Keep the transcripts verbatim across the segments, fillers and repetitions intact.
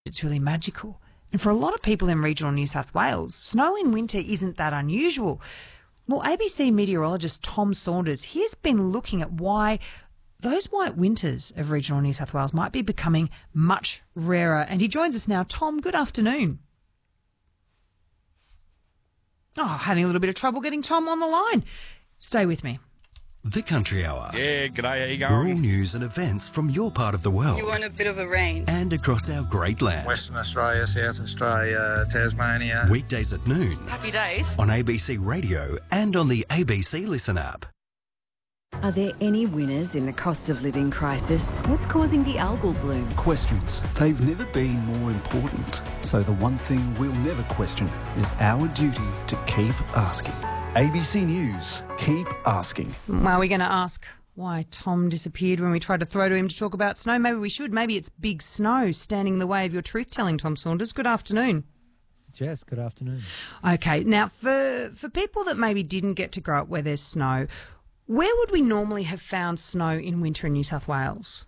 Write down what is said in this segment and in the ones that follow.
It's really magical. And for a lot of people in regional New South Wales, snow in winter isn't that unusual. Well, A B C meteorologist Tom Saunders, he's been looking at why those white winters of regional New South Wales might be becoming much rarer. And he joins us now. Tom, good afternoon. Oh, having a little bit of trouble getting Tom on the line. Stay with me. The Country Hour. Yeah, g'day, how you going? Rural news and events from your part of the world. You want a bit of a range. And across our great land. Western Australia, South Australia, Tasmania. Weekdays at noon. Happy days. On A B C Radio and on the A B C Listen app. Are there any winners in the cost of living crisis? What's causing the algal bloom? Questions. They've never been more important. So the one thing we'll never question is our duty to keep asking. A B C News, keep asking. Well, we're going to ask why Tom disappeared when we tried to throw to him to talk about snow. Maybe we should. Maybe it's big snow standing in the way of your truth-telling, Tom Saunders. Good afternoon. Jess, good afternoon. Okay, now for, for people that maybe didn't get to grow up where there's snow, where would we normally have found snow in winter in New South Wales?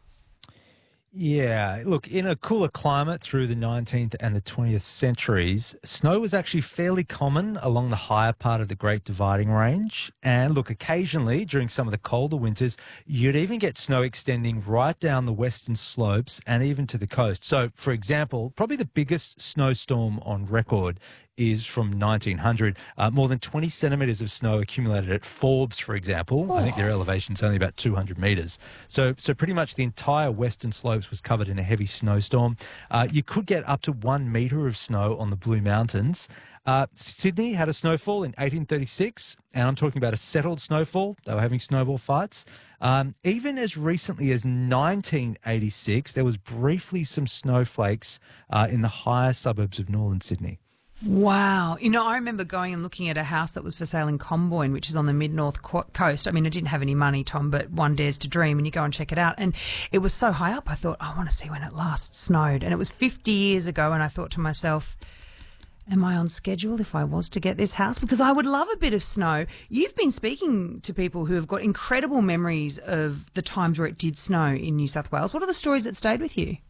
Yeah, look, in a cooler climate through the nineteenth and the twentieth centuries, snow was actually fairly common along the higher part of the Great Dividing Range. And look, occasionally during some of the colder winters, you'd even get snow extending right down the western slopes and even to the coast. So, for example, probably the biggest snowstorm on record is from nineteen hundred. Uh, more than twenty centimetres of snow accumulated at Forbes, for example. Oh. I think their elevation's only about two hundred metres. So so pretty much the entire western slopes was covered in a heavy snowstorm. Uh, you could get up to one metre of snow on the Blue Mountains. Uh, Sydney had a snowfall in eighteen thirty-six, and I'm talking about a settled snowfall. They were having snowball fights. Um, even as recently as nineteen eighty-six, there was briefly some snowflakes uh, in the higher suburbs of northern Sydney. Wow. You know, I remember going and looking at a house that was for sale in Comboyne, which is on the mid-north co- coast. I mean, I didn't have any money, Tom, but one dares to dream, and you go and check it out. And it was so high up, I thought, I want to see when it last snowed. And it was fifty years ago, and I thought to myself, am I on schedule if I was to get this house? Because I would love a bit of snow. You've been speaking to people who have got incredible memories of the times where it did snow in New South Wales. What are the stories that stayed with you?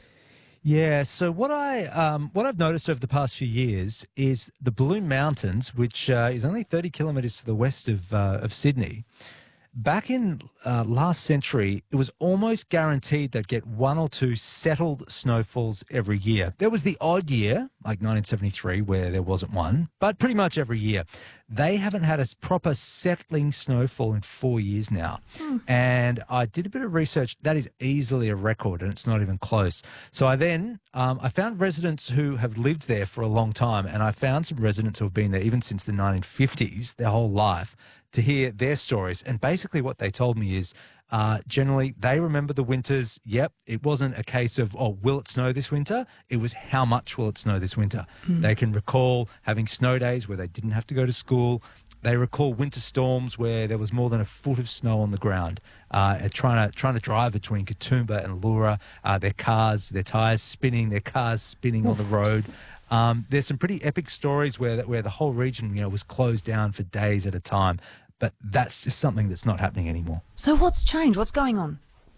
Yeah, so what I um, what I've noticed over the past few years is the Blue Mountains, which uh, is only thirty kilometres to the west of uh, of Sydney. Back in uh, last century, it was almost guaranteed they'd get one or two settled snowfalls every year. There was the odd year, like nineteen seventy-three, where there wasn't one, but pretty much every year. They haven't had a proper settling snowfall in four years now. Mm. And I did a bit of research. That is easily a record, and it's not even close. So I then, um, I found residents who have lived there for a long time, and I found some residents who have been there even since the nineteen fifties, their whole life, to hear their stories. And basically what they told me is uh, generally they remember the winters. Yep, it wasn't a case of, oh, will it snow this winter? It was how much will it snow this winter? Mm. They can recall having snow days where they didn't have to go to school. They recall winter storms where there was more than a foot of snow on the ground, uh, trying to trying to drive between Katoomba and Allura, uh, their cars, their tyres spinning, their cars spinning on the road. Um, there's some pretty epic stories where where the whole region, you know, was closed down for days at a time. But that's just something that's not happening anymore. So what's changed? What's going on?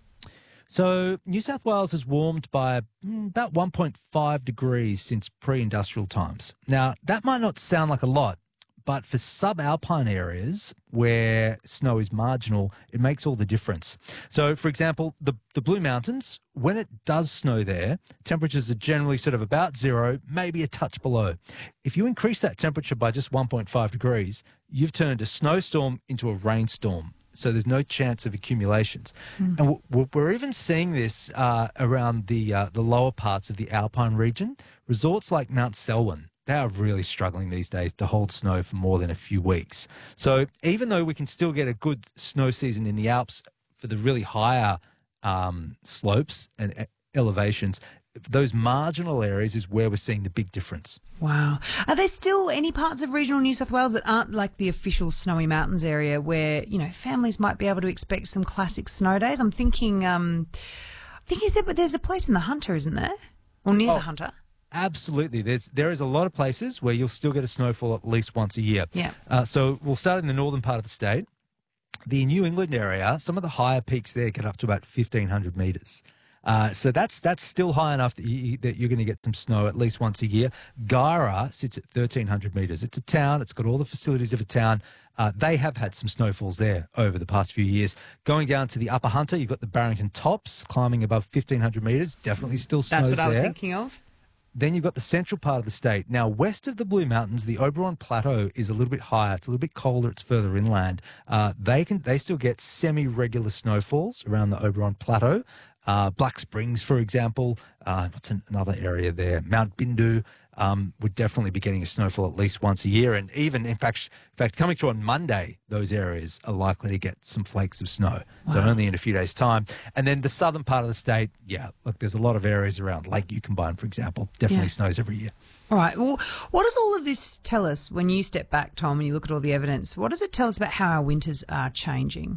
So New South Wales has warmed by mm, about one point five degrees since pre-industrial times. Now, that might not sound like a lot, but for subalpine areas where snow is marginal, it makes all the difference. So, for example, the, the Blue Mountains, when it does snow there, temperatures are generally sort of about zero, maybe a touch below. If you increase that temperature by just one point five degrees, you've turned a snowstorm into a rainstorm. So there's no chance of accumulations. Mm. And we're, we're even seeing this uh, around the uh, the lower parts of the Alpine region. Resorts like Mount Selwyn, they are really struggling these days to hold snow for more than a few weeks. So even though we can still get a good snow season in the Alps for the really higher um, slopes and elevations, those marginal areas is where we're seeing the big difference. Wow. Are there still any parts of regional New South Wales that aren't like the official Snowy Mountains area where, you know, families might be able to expect some classic snow days? I'm thinking, um, I think you said, but there's a place in the Hunter, isn't there? Or near oh. the Hunter? Absolutely. There's there is a lot of places where you'll still get a snowfall at least once a year. Yeah. Uh, so we'll start in the northern part of the state. The New England area, some of the higher peaks there get up to about fifteen hundred metres. Uh, so that's that's still high enough that, you, that you're going to get some snow at least once a year. Guyra sits at thirteen hundred metres. It's a town. It's got all the facilities of a town. Uh, they have had some snowfalls there over the past few years. Going down to the Upper Hunter, you've got the Barrington Tops climbing above fifteen hundred metres. Definitely still snow That's what I was there. thinking of. Then you've got the central part of the state. Now, west of the Blue Mountains, the Oberon Plateau is a little bit higher. It's a little bit colder. It's further inland. Uh, they can they still get semi-regular snowfalls around the Oberon Plateau. Uh, Black Springs, for example. Uh, what's an, another area there? Mount Bindu um, would definitely be getting a snowfall at least once a year. And even, in fact, in fact, coming through on Monday, those areas are likely to get some flakes of snow. Wow. So only in a few days' time. And then the southern part of the state, yeah, look, there's a lot of areas around Lake Yukonbine, for example, definitely Yeah. snows every year. All right. Well, what does all of this tell us when you step back, Tom, and you look at all the evidence? What does it tell us about how our winters are changing?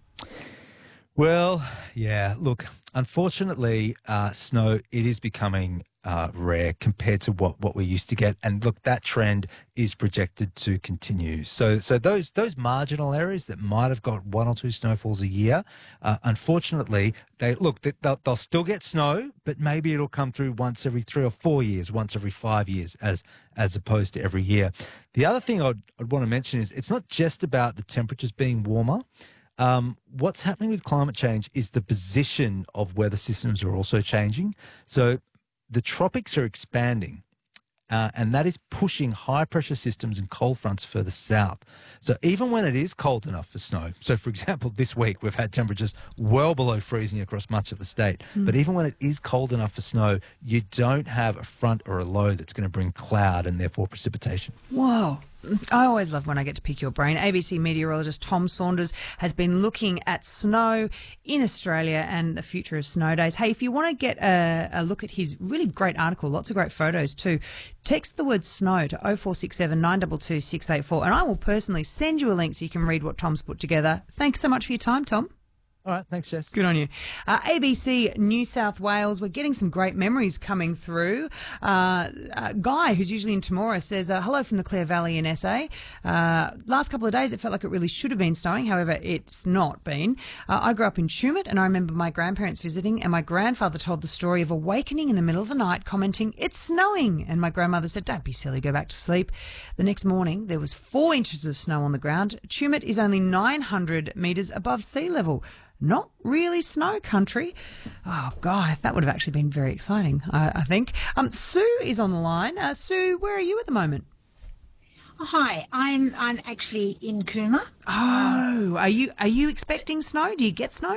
Well, yeah, look, unfortunately, uh, snow, it is becoming uh, rare compared to what, what we used to get. And look, that trend is projected to continue. So so those those marginal areas that might have got one or two snowfalls a year, uh, unfortunately, they look, they, they'll, they'll still get snow, but maybe it'll come through once every three or four years, once every five years, as as opposed to every year. The other thing I'd, I'd want to mention is it's not just about the temperatures being warmer. Um, what's happening with climate change is the position of weather systems are also changing. So the tropics are expanding, uh, and that is pushing high-pressure systems and cold fronts further south. So even when it is cold enough for snow, so for example, this week we've had temperatures well below freezing across much of the state, mm. but even when it is cold enough for snow, you don't have a front or a low that's going to bring cloud and therefore precipitation. Whoa. I always love when I get to pick your brain. A B C meteorologist Tom Saunders has been looking at snow in Australia and the future of snow days. Hey, if you want to get a, a look at his really great article, lots of great photos too, text the word snow to oh four six seven, nine two two, six eight four and I will personally send you a link so you can read what Tom's put together. Thanks so much for your time, Tom. All right, thanks, Jess. Good on you. Uh, A B C New South Wales, we're getting some great memories coming through. Uh, uh, Guy, who's usually in Temora, says, uh, hello from the Clare Valley in S A. Uh, last couple of days, it felt like it really should have been snowing. However, it's not been. Uh, I grew up in Tumut, and I remember my grandparents visiting, and my grandfather told the story of awakening in the middle of the night, commenting, it's snowing. And my grandmother said, don't be silly, go back to sleep. The next morning, there was four inches of snow on the ground. Tumut is only nine hundred metres above sea level. Not really snow country. Oh, God, that would have actually been very exciting, I, I think. Um, Sue is on the line. Uh, Sue, where are you at the moment? Oh, hi, I'm I'm actually in Cooma. Oh, are you are you expecting snow? Do you get snow?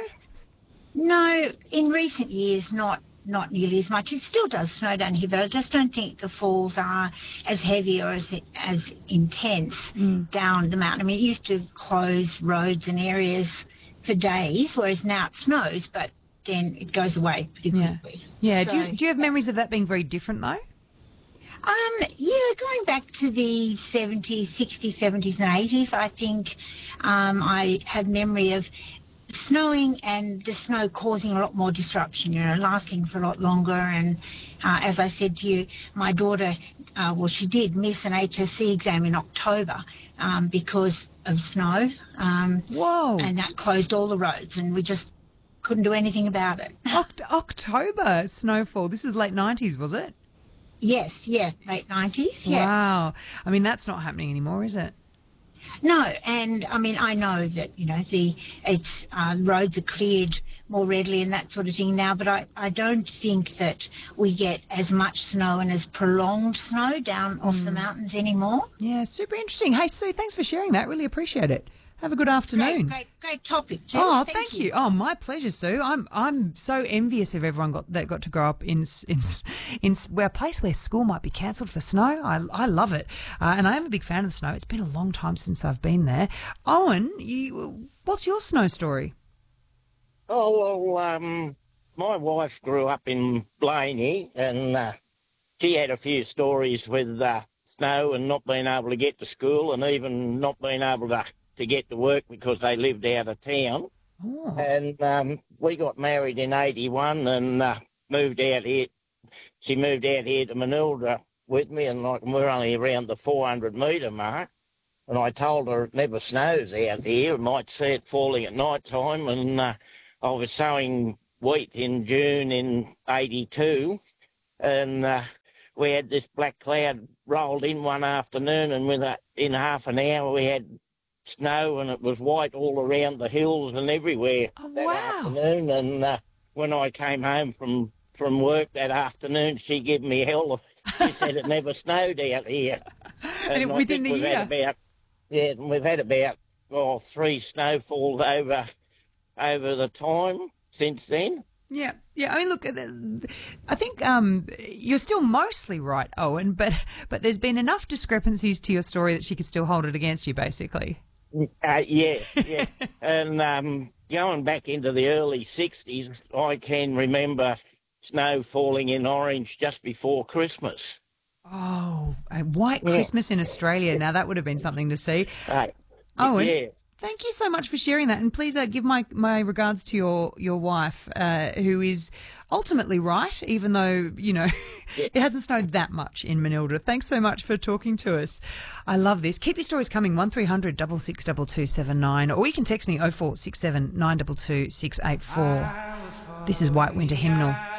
No, in recent years, not not nearly as much. It still does snow down here, but I just don't think the falls are as heavy or as as intense mm. down the mountain. I mean, it used to close roads and areas for days, whereas now it snows, but then it goes away pretty yeah. quickly. Yeah. So, do you do you have memories of that being very different though? Um, yeah, going back to the seventies, sixties, seventies and eighties, I think um, I have memory of snowing and the snow causing a lot more disruption, you know, lasting for a lot longer. And uh, as I said to you, my daughter, uh, well, she did miss an H S C exam in October um, because of snow. Um, Whoa. And that closed all the roads and we just couldn't do anything about it. Oct- October snowfall. This was late nineties, was it? Yes, yes, late nineties, yeah. Wow. I mean, that's not happening anymore, is it? No, and I mean, I know that, you know, the it's uh, roads are cleared more readily and that sort of thing now, but I, I don't think that we get as much snow and as prolonged snow down off mm. the mountains anymore. Yeah, super interesting. Hey, Sue, thanks for sharing that. Really appreciate it. Have a good afternoon. Great, great, great topic, too. Oh, thank, thank you. you. Oh, my pleasure, Sue. I'm I'm so envious of everyone got that got to grow up in in in where a place where school might be cancelled for snow. I I love it, uh, and I am a big fan of the snow. It's been a long time since I've been there. Owen, you, what's your snow story? Oh well, um, my wife grew up in Blaney, and uh, she had a few stories with uh, snow and not being able to get to school, and even not being able to. to get to work because they lived out of town. Oh. And um, we got married in eighty-one and uh, moved out here. She moved out here to Manilda with me, and like we're only around the four hundred metre mark. And I told her it never snows out here. I might see it falling at night time. And uh, I was sowing wheat in June in eighty-two, and uh, we had this black cloud rolled in one afternoon, and with a, in half an hour we had snow, and it was white all around the hills and everywhere Oh, that wow. afternoon. And uh, when I came home from, from work that afternoon, she gave me hell. She said it never snowed out here. And it- I within think the we've year? Had about, yeah, and we've had about oh, three snowfalls over over the time since then. Yeah, yeah. I mean, look, uh, I think um, you're still mostly right, Owen, but but there's been enough discrepancies to your story that she could still hold it against you, basically. Uh, yeah, yeah. And um, going back into the early sixties, I can remember snow falling in Orange just before Christmas. Oh, a white Yeah. Christmas in Australia. Now, that would have been something to see. Uh, Owen, yeah. thank you so much for sharing that. And please uh, give my, my regards to your, your wife, uh, who is ultimately right, even though, you know, it hasn't snowed that much in Manildra. Thanks so much for talking to us. I love this. Keep your stories coming, one three hundred six six two two seven nine, or you can text me oh four six seven nine two two six eight four. This is White Winter Hymnal.